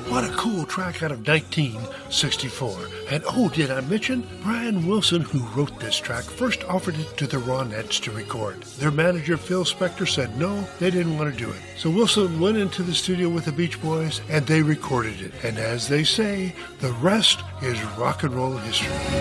What a cool track out of 1964. And oh, did I mention? Brian Wilson, who wrote this track, first offered it to the Ronettes to record. Their manager, Phil Spector, said no, they didn't want to do it. So Wilson went into the studio with the Beach Boys, and they recorded it. And as they say, the rest is rock and roll history.